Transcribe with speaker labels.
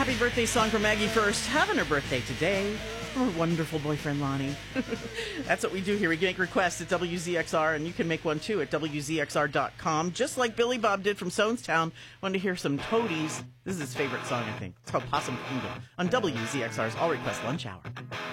Speaker 1: happy birthday song for Maggie First, having her birthday today. Her wonderful boyfriend, Lonnie. That's what we do here. We make requests at WZXR, and you can make one, too, at WZXR.com. Just like Billy Bob did from Sonestown. Wanted to hear some Toadies. This is his favorite song, I think. It's called Possum Kingdom on WZXR's All Request Lunch Hour.